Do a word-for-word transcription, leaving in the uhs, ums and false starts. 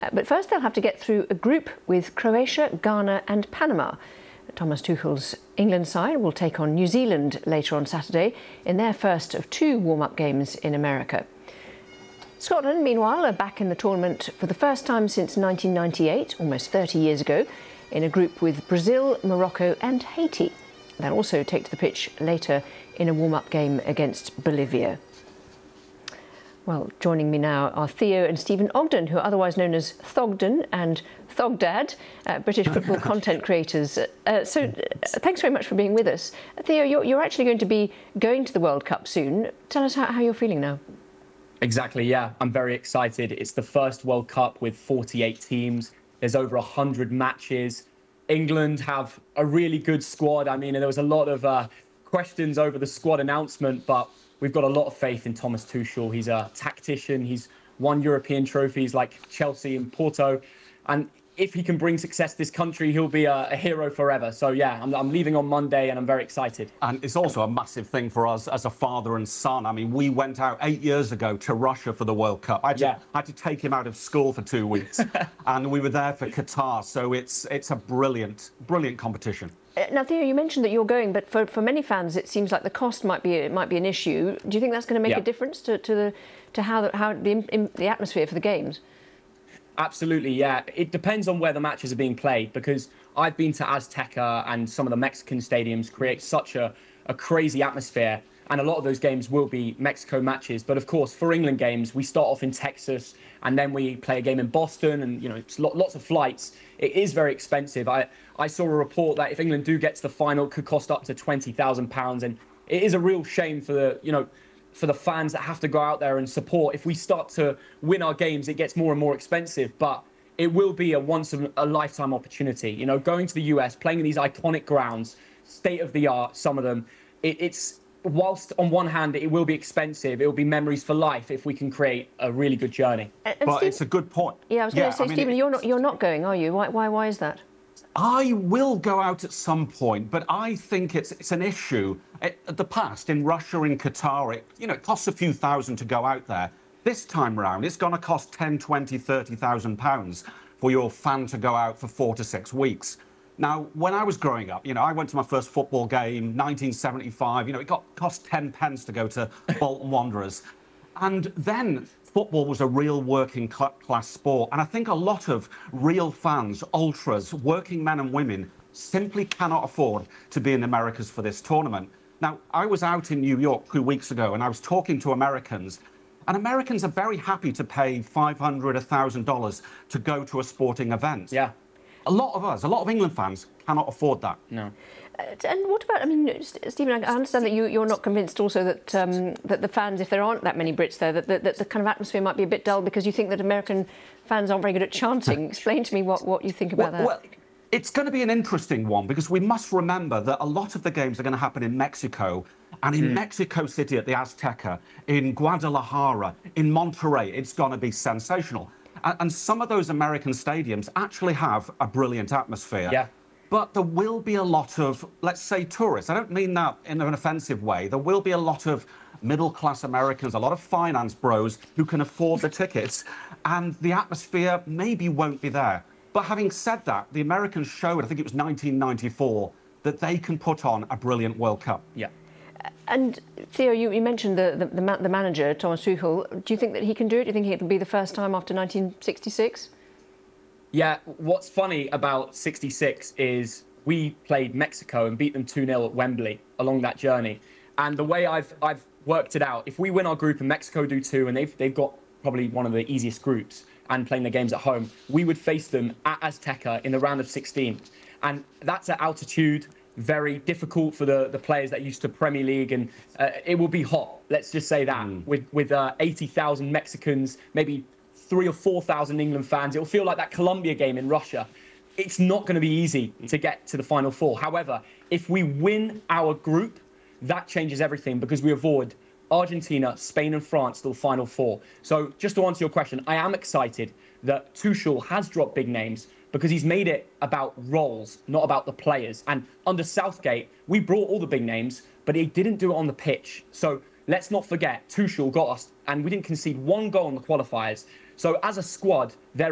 Uh, But first they'll have to get through a group with Croatia, Ghana and Panama. Thomas Tuchel's England side will take on New Zealand later on Saturday in their first of two warm-up games in America. Scotland, meanwhile, are back in the tournament for the first time since nineteen ninety-eight, almost thirty years ago, in a group with Brazil, Morocco and Haiti. They'll also take to the pitch later in a warm-up game against Bolivia. Well, joining me now are Theo and Stephen Ogden, who are otherwise known as Thogden and Thogdad, uh, British football content creators. Uh, so uh, thanks very much for being with us. Theo, you're, you're actually going to be going to the World Cup soon. Tell us how, how you're feeling now. Exactly, yeah. I'm very excited. It's the first World Cup with forty-eight teams. There's over one hundred matches. England have a really good squad. I mean, there was a lot of uh, questions over the squad announcement, but we've got a lot of faith in Thomas Tuchel. He's a tactician. He's won European trophies like Chelsea and Porto. And if he can bring success to this country, he'll be a, a hero forever. So, yeah, I'm, I'm leaving on Monday and I'm very excited. And it's also a massive thing for us as a father and son. I mean, we went out eight years ago to Russia for the World Cup. I had to, yeah. I had to take him out of school for two weeks. And we were there for Qatar. So it's, it's a brilliant, brilliant competition. Uh, now, Theo, you mentioned that you're going, but for, for many fans, it seems like the cost might be it might be an issue. Do you think that's going to make yeah. a difference to, to the to how the, how the, in, the atmosphere for the games? Absolutely, yeah. It depends on where the matches are being played, because I've been to Azteca and some of the Mexican stadiums create such a, a crazy atmosphere. And a lot of those games will be Mexico matches. But of course, for England games, we start off in Texas and then we play a game in Boston and, you know, it's lots of flights. It is very expensive. I, I saw a report that if England do get to the final, it could cost up to twenty thousand pounds. And it is a real shame for the, you know, for the fans that have to go out there and support. If we start to win our games, it gets more and more expensive. But it will be a once in a lifetime opportunity. You know, going to the U S, playing in these iconic grounds, state of the art, some of them, it, it's, whilst on one hand it will be expensive, it will be memories for life if we can create a really good journey. Uh, but Steve, it's a good point. Yeah, I was yeah, going to say, I mean, Stephen, you're not you're not going, are you? Why why why is that? I will go out at some point, but I think it's it's an issue. At the past, in Russia, in Qatar, it, you know, it costs a few thousand to go out there. This time round, it's going to cost ten, twenty, thirty thousand pounds for your fan to go out for four to six weeks. Now, when I was growing up, you know, I went to my first football game, nineteen seventy-five. You know, it got cost ten pence to go to Bolton Wanderers, and then football was a real working class sport. And I think a lot of real fans, ultras, working men and women, simply cannot afford to be in Americas for this tournament. Now, I was out in New York two weeks ago and I was talking to Americans, and Americans are very happy to pay five hundred dollars, one thousand dollars to go to a sporting event. Yeah. A lot of us, a lot of England fans cannot afford that. No. Uh, and what about, I mean, Stephen, I understand that you, you're not convinced also that um, that the fans, if there aren't that many Brits there, that, that, that the kind of atmosphere might be a bit dull because you think that American fans aren't very good at chanting. Explain to me what, what you think about well, that. Well, it's going to be an interesting one because we must remember that a lot of the games are going to happen in Mexico, and in mm. Mexico City at the Azteca, in Guadalajara, in Monterrey, it's going to be sensational. And some of those American stadiums actually have a brilliant atmosphere. Yeah. But there will be a lot of, let's say, tourists. I don't mean that in an offensive way. There will be a lot of middle-class Americans, a lot of finance bros who can afford the tickets, and the atmosphere maybe won't be there. But having said that, the Americans showed, I think it was nineteen ninety-four, that they can put on a brilliant World Cup. Yeah. And Theo, you, you mentioned the, the, the, the manager, Thomas Tuchel. Do you think that he can do it? Do you think it'll be the first time after nineteen sixty-six? Yeah, what's funny about sixty-six is we played Mexico and beat them two nil at Wembley along that journey. And the way I've I've worked it out, if we win our group and Mexico do too, and they've, they've got probably one of the easiest groups and playing their games at home, we would face them at Azteca in the round of sixteen. And that's at altitude. Very difficult for the, the players that are used to Premier League, and uh, it will be hot. Let's just say that mm. with with uh, eighty thousand Mexicans, maybe three or four thousand England fans. It will feel like that Colombia game in Russia. It's not going to be easy to get to the final four. However, if we win our group, that changes everything because we avoid Argentina, Spain, and France to the final four. So just to answer your question, I am excited that Tuchel has dropped big names, because he's made it about roles, not about the players. And under Southgate, we brought all the big names, but he didn't do it on the pitch. So let's not forget, Tuchel got us, and we didn't concede one goal in the qualifiers. So as a squad, they're